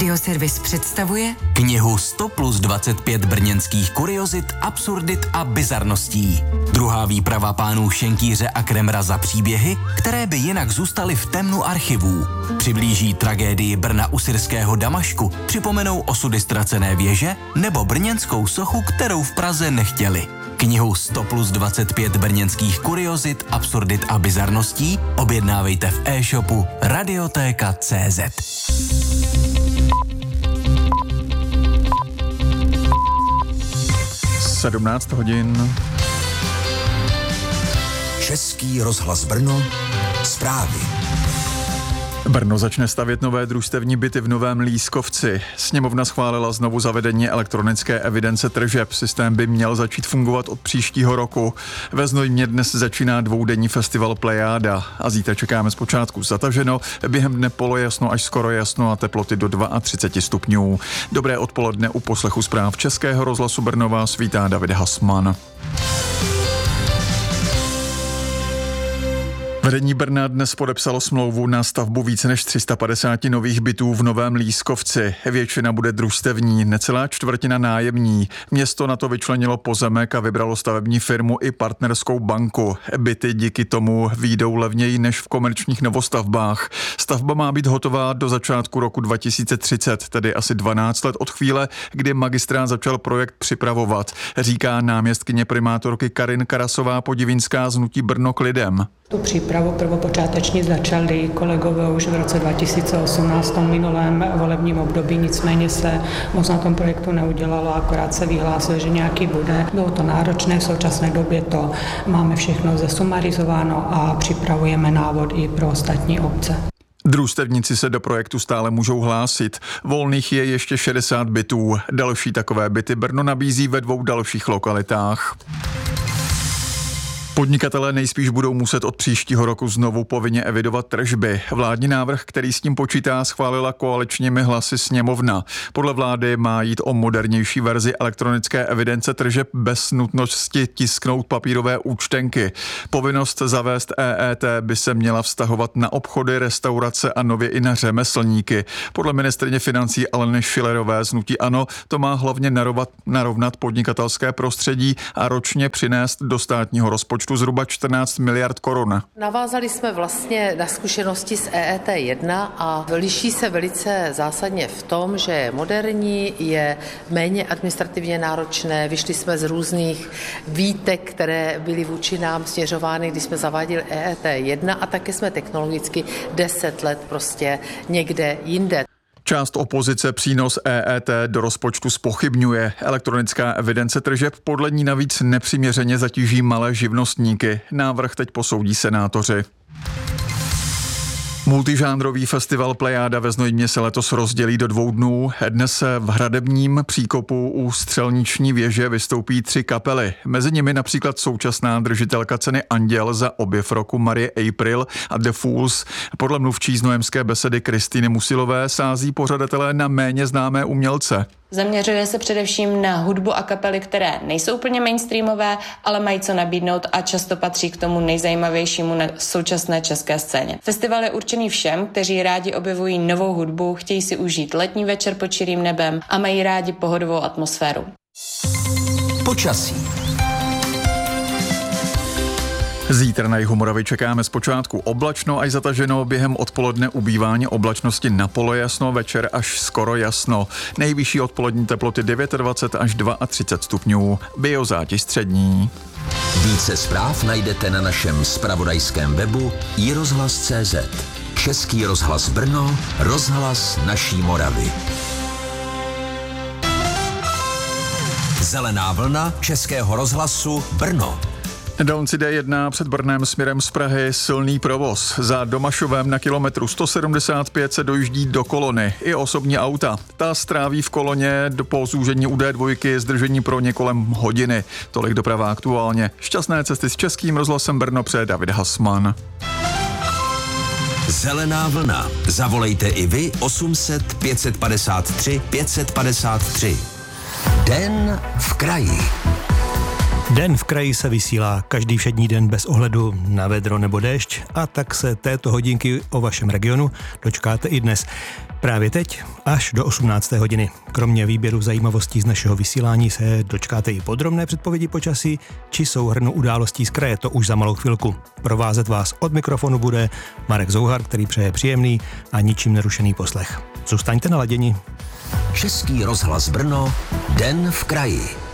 Audioservis představuje knihu 100 plus 25 brněnských kuriozit, absurdit a bizarností. Druhá výprava pánů Šenkýře a Kremra za příběhy, které by jinak zůstaly v temnu archivů. Přiblíží tragédii Brna u syrského Damašku, připomenou osudy ztracené věže nebo brněnskou sochu, kterou v Praze nechtěli. Knihu 100 plus 25 brněnských kuriozit, absurdit a bizarností objednávejte v e-shopu Radiotéka.cz. 17 hodin. Český rozhlas Brno, zprávy. Brno začne stavět nové družstevní byty v Novém Lískovci. Sněmovna schválila znovu zavedení elektronické evidence tržeb. Systém by měl začít fungovat od příštího roku. Ve Znojmě dnes začíná dvoudenní festival Plejáda a zítra čekáme zpočátku zataženo, během dne polojasno až skoro jasno a teploty do 32 stupňů. Dobré odpoledne, u poslechu zpráv Českého rozhlasu Brno vás vítá David Hasman. Vedení Brna dnes podepsalo smlouvu na stavbu více než 350 nových bytů v Novém Lískovci. Většina bude družstevní, necelá čtvrtina nájemní. Město na to vyčlenilo pozemek a vybralo stavební firmu i partnerskou banku. Byty díky tomu vyjdou levněji než v komerčních novostavbách. Stavba má být hotová do začátku roku 2030, tedy asi 12 let od chvíle, kdy magistrát začal projekt připravovat, říká náměstkyně primátorky Karin Karasová-Podivinská z hnutí Brno k lidem. Tu přípravu prvopočáteční začali kolegové už v roce 2018 v minulém volebním období, nicméně se moc na tom projektu neudělalo, akorát se vyhlásil, že nějaký bude. Bylo to náročné, v současné době to máme všechno zesumarizováno a připravujeme návod i pro ostatní obce. Družstevníci se do projektu stále můžou hlásit. Volných je ještě 60 bytů. Další takové byty Brno nabízí ve 2 dalších lokalitách. Podnikatelé nejspíš budou muset od příštího roku znovu povinně evidovat tržby. Vládní návrh, který s tím počítá, schválila koaličními hlasy sněmovna. Podle vlády má jít o modernější verzi elektronické evidence tržeb bez nutnosti tisknout papírové účtenky. Povinnost zavést EET by se měla vztahovat na obchody, restaurace a nově i na řemeslníky. Podle ministryně financí Aleny Schillerové z hnutí ANO to má hlavně narovnat podnikatelské prostředí a ročně přinést do státního rozpočtu zhruba 14 miliard korun. Navázali jsme vlastně na zkušenosti z EET 1 a liší se velice zásadně v tom, že je moderní, je méně administrativně náročné. Vyšli jsme z různých výtek, které byly vůči nám směřovány, když jsme zaváděli EET 1 a také jsme technologicky 10 let prostě někde jinde. Část opozice přínos EET do rozpočtu zpochybňuje. Elektronická evidence tržeb podle ní navíc nepřiměřeně zatíží malé živnostníky. Návrh teď posoudí senátoři. Multižánrový festival Plejáda ve Znojmě se letos rozdělí do 2 dnů. Dnes se v hradebním příkopu u Střelniční věže vystoupí 3 kapely. Mezi nimi například současná držitelka ceny Anděl za objev roku Marie April a The Fools. Podle mluvčí Znojemské besedy Kristýny Musilové sází pořadatelé na méně známé umělce. Zaměřuje se především na hudbu a kapely, které nejsou úplně mainstreamové, ale mají co nabídnout a často patří k tomu nejzajímavějšímu na současné české scéně. Festival je určený všem, kteří rádi objevují novou hudbu, chtějí si užít letní večer pod čirým nebem a mají rádi pohodovou atmosféru. Počasí. Zítra na jihu Moravy čekáme zpočátku oblačno až zataženo, během odpoledne ubývání oblačnosti na polojasno, večer až skoro jasno. Nejvyšší odpolední teploty 29 až 32 stupňů, biozátěž střední. Více zpráv najdete na našem zpravodajském webu iRozhlas.cz. Český rozhlas Brno, rozhlas naší Moravy. Zelená vlna Českého rozhlasu Brno. Dálnici D1 před Brnem směrem z Prahy silný provoz. Za Domašovem na kilometru 175 se dojíždí do kolony i osobní auta. Ta stráví v koloně po zúžení u D2 zdržení pro ně kolem hodiny. Tolik doprava aktuálně. Šťastné cesty s Českým rozhlasem Brno přeje David Hasman. Zelená vlna. Zavolejte i vy 800 553 553. Den v kraji. Den v kraji se vysílá každý všední den bez ohledu na vedro nebo déšť a tak se této hodinky o vašem regionu dočkáte i dnes. Právě teď až do 18. hodiny. Kromě výběru zajímavostí z našeho vysílání se dočkáte i podrobné předpovědi počasí či souhrnu událostí z kraje, to už za malou chvilku. Provázet vás od mikrofonu bude Marek Zouhar, který přeje příjemný a ničím nerušený poslech. Zůstaňte naladěni. Český rozhlas Brno, Den v kraji.